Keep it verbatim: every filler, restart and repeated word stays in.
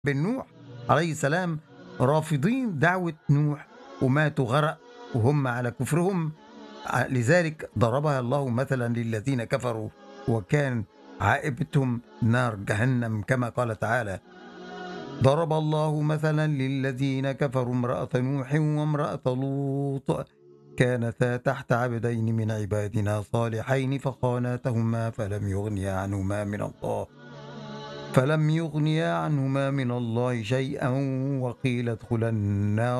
بن نوح عليه السلام رافضين دعوة نوح وماتوا غرق وهم على كفرهم. ع- لذلك ضربها الله مثلا للذين كفروا وكان عاقبتهم نار جهنم كما قال تعالى: ضرب الله مثلا للذين كفروا امرأة نوح وامرأة لوط كانتا تحت عبدين من عبادنا صالحين فخانتهما فلم يغنيا عنهما من الله فلم يغنيا عنهما من الله شيئا وقيل ادخلا النار